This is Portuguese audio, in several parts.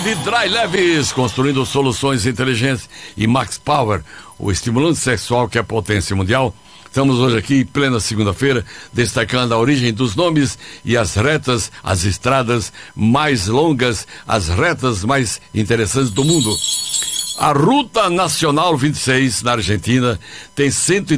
de Dry Leves, construindo soluções inteligentes, e Max Power, o estimulante sexual que é potência mundial. Estamos hoje aqui, em plena segunda-feira, destacando a origem dos nomes e as retas, as estradas mais longas, as retas mais interessantes do mundo. A Ruta Nacional 26, na Argentina, tem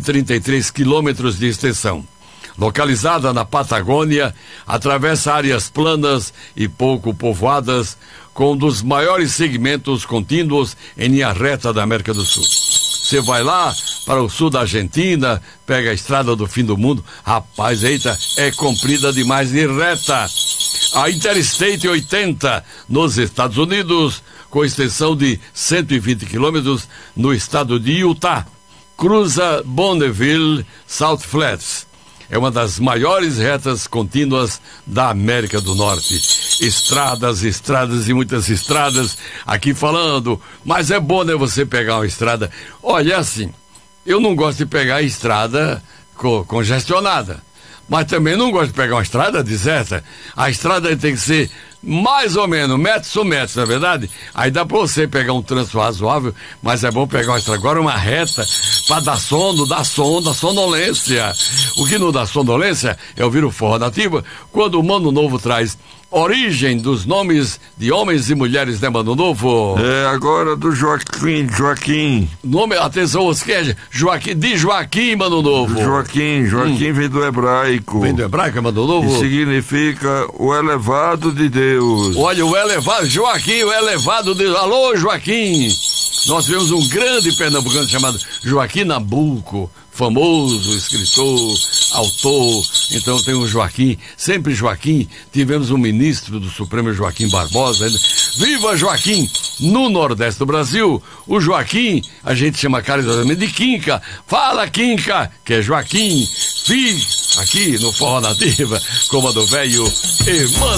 133 quilômetros de extensão. Localizada na Patagônia, atravessa áreas planas e pouco povoadas, com um dos maiores segmentos contínuos em linha reta da América do Sul. Você vai lá para o sul da Argentina, pega a estrada do fim do mundo, rapaz, eita, é comprida demais e reta. A Interstate 80, nos Estados Unidos, com extensão de 120 quilômetros no estado de Utah, cruza Bonneville, South Flats. É uma das maiores retas contínuas da América do Norte. Estradas, estradas e muitas estradas aqui falando, mas é bom, né, você pegar uma estrada. Olha, assim, eu não gosto de pegar a estrada congestionada, mas também não gosto de pegar uma estrada deserta. A estrada tem que ser mais ou menos, metros ou metros, não é verdade? Aí dá pra você pegar um trânsito razoável, mas é bom pegar uma estrada, agora uma reta, pra dar sono, dá sonolência. O que não dá sonolência é ouvir o Forró Nativa, quando o Mano Novo traz origem dos nomes de homens e mulheres, né, Mano Novo? É, agora do Joaquim. Nome, atenção, você Joaquim, Mano Novo. Joaquim vem do hebraico. Vem do hebraico, Mano Novo? E significa o elevado de Deus. Olha, o elevado, Joaquim, o elevado de Deus. Alô, Joaquim! Nós tivemos um grande pernambucano chamado Joaquim Nabuco, famoso escritor, autor. Então tem o Joaquim, sempre Joaquim. Tivemos um ministro do Supremo, Joaquim Barbosa. Viva Joaquim! No Nordeste do Brasil, o Joaquim, a gente chama carinhosamente de Quinca. Fala, Quinca, que é Joaquim. Aqui no Forró Nativa, como a do velho Emmanuel.